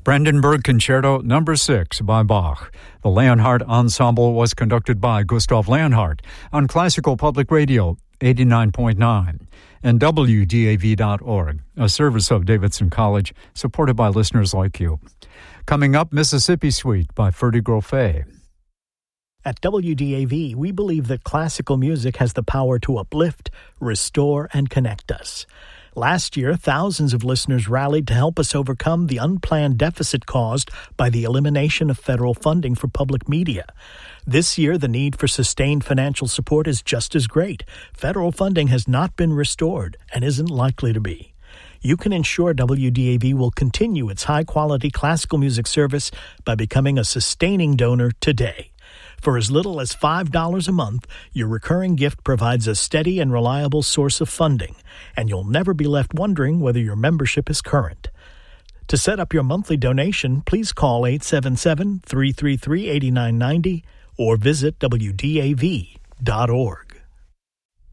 Brandenburg Concerto No. 6 by Bach. The Leonhardt Ensemble was conducted by Gustav Leonhardt on Classical Public Radio 89.9 and WDAV.org, a service of Davidson College supported by listeners like you. Coming up, Mississippi Suite by Ferdy Grofé. At WDAV, we believe that classical music has the power to uplift, restore, and connect us. Last year, thousands of listeners rallied to help us overcome the unplanned deficit caused by the elimination of federal funding for public media. This year, the need for sustained financial support is just as great. Federal funding has not been restored and isn't likely to be. You can ensure WDAV will continue its high-quality classical music service by becoming a sustaining donor today. For as little as $5 a month, your recurring gift provides a steady and reliable source of funding, and you'll never be left wondering whether your membership is current. To set up your monthly donation, please call 877-333-8990 or visit WDAV.org.